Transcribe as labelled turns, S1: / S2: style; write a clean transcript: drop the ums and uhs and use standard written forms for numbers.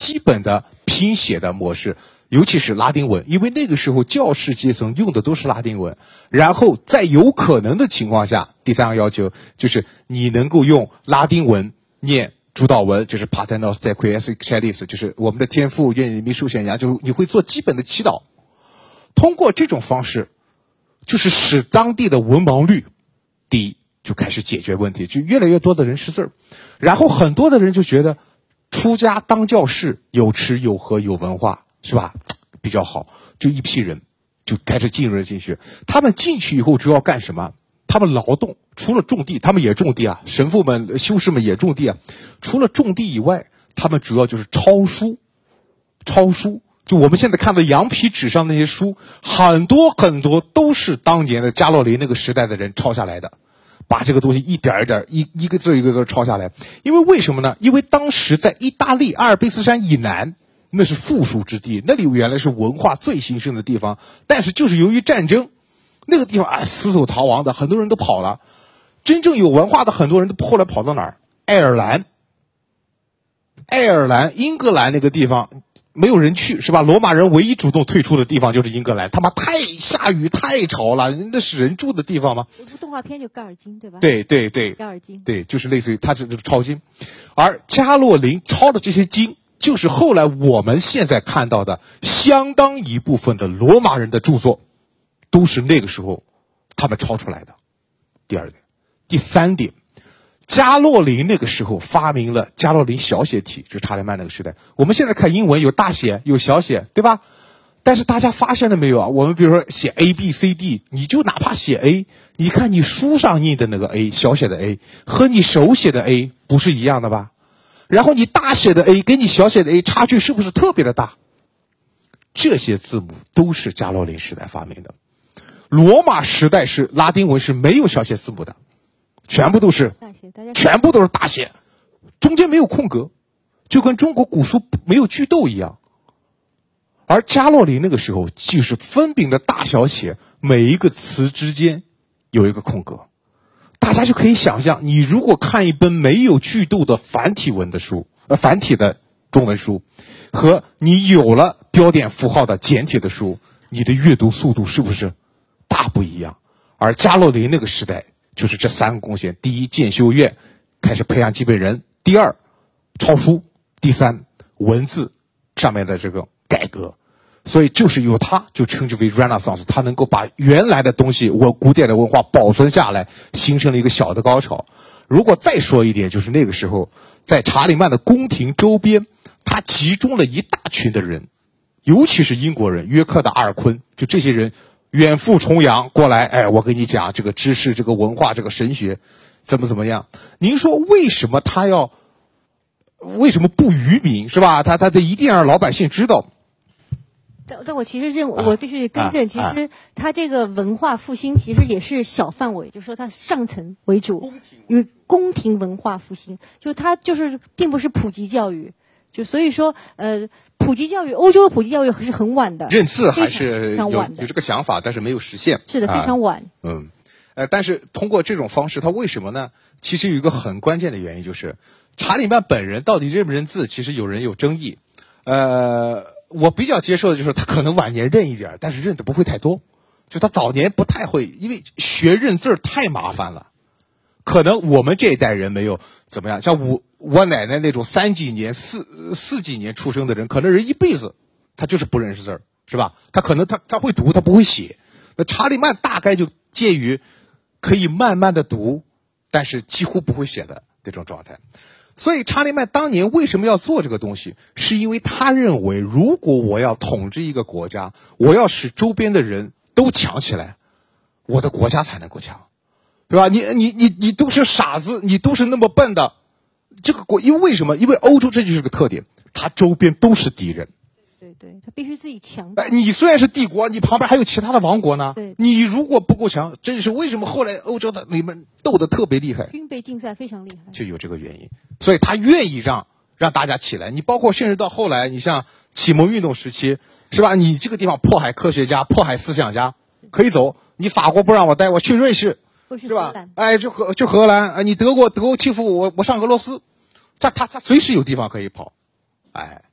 S1: 基本的拼写的模式，尤其是拉丁文，因为那个时候教士阶层用的都是拉丁文。然后在有可能的情况下，第三个要求就是你能够用拉丁文念主导文，就是 Pater Noster qui es in caelis， 就是我们的天父愿你名受显扬，就你会做基本的祈祷。通过这种方式，就是使当地的文盲率低，就开始解决问题，就越来越多的人识字儿。然后很多的人就觉得出家当教士有吃有喝有文化，是吧？比较好，就一批人就开始进入了进去。他们进去以后主要干什么？他们劳动，除了种地，他们也种地啊，神父们、修士们也种地啊。除了种地以外，他们主要就是抄书。就我们现在看到羊皮纸上那些书，很多都是当年的加洛林那个时代的人抄下来的，把这个东西一点一点、一个字一个字抄下来。因为为什么呢？因为当时在意大利阿尔卑斯山以南，那是富庶之地，那里原来是文化最兴盛的地方，但是就是由于战争，那个地方死走逃亡的，很多人都跑了。真正有文化的很多人都后来跑到哪儿？爱尔兰、英格兰那个地方没有人去，是吧？罗马人唯一主动退出的地方就是英格兰，他妈太下雨太潮了，那是人住的地方吗？
S2: 有部动画片就盖尔金，对吧？
S1: 对，
S2: 盖尔金，
S1: 对，就是类似于他是抄经，而加洛林抄的这些经，就是后来我们现在看到的相当一部分的罗马人的著作，都是那个时候他们抄出来的。第二点，第三点，加洛林那个时候发明了加洛林小写体，就是查理曼那个时代。我们现在看英文有大写有小写，对吧？但是大家发现了没有啊？我们比如说写 A B C D， 你就哪怕写 A， 你看你书上印的那个 A 小写的 A 和你手写的 A 不是一样的吧？然后你大写的 A 跟你小写的 A 差距是不是特别的大？这些字母都是加洛林时代发明的。罗马时代是拉丁文是没有小写字母的，全部都是大写，中间没有空格，就跟中国古书没有句逗一样。而加洛林那个时候就是分明的大小写，每一个词之间有一个空格。大家就可以想象，你如果看一本没有句逗的繁体的中文书，和你有了标点符号的简体的书，你的阅读速度是不是大不一样？而加洛林那个时代就是这三个贡献：第一，建修院开始培养基本人；第二，抄书；第三，文字上面的这个改革。所以就是由它就称之为 Renaissance， 它能够把原来的东西古典的文化保存下来，形成了一个小的高潮。如果再说一点，就是那个时候在查理曼的宫廷周边，他集中了一大群的人，尤其是英国人，约克的阿尔昆，就这些人远赴重洋过来，我跟你讲这个知识、这个文化、这个神学怎么样。您说为什么不愚民，是吧？他一定要让老百姓知道。
S2: 但我其实认为，我必须更正，其实它这个文化复兴其实也是小范围，就是说它上层为主，因为宫廷文化复兴，就它就是并不是普及教育，就所以说普及教育，欧洲的普及教育是很晚的，
S1: 认字还是有这个想法，但是没有实现，
S2: 是的，非常晚。
S1: 但是通过这种方式，它为什么呢？其实有一个很关键的原因，就是查理曼本人到底认不认字，其实有人有争议。我比较接受的就是他可能晚年认一点，但是认的不会太多。就他早年不太会，因为学认字太麻烦了。可能我们这一代人没有怎么样，像我奶奶那种3几年、四几年出生的人，可能人一辈子他就是不认识字儿，是吧？他可能他会读，他不会写。那查理曼大概就介于可以慢慢的读，但是几乎不会写的这种状态。所以查理曼当年为什么要做这个东西，是因为他认为，如果我要统治一个国家，我要使周边的人都强起来，我的国家才能够强，对吧？你都是傻子，你都是那么笨的，这个因为为什么？因为欧洲这就是个特点，它周边都是敌人。
S2: 对，他必须自己强。
S1: 你虽然是帝国，你旁边还有其他的王国呢。
S2: 对，
S1: 你如果不够强，这是为什么后来欧洲的你们斗得特别厉害，
S2: 军备竞赛非常厉害，
S1: 就有这个原因。所以他愿意让大家起来。你包括甚至到后来，你像启蒙运动时期，是吧？你这个地方迫害科学家、迫害思想家，可以走。你法国不让我待，我去瑞士，是吧？去荷兰。你德国欺负我上俄罗斯，他随时有地方可以跑，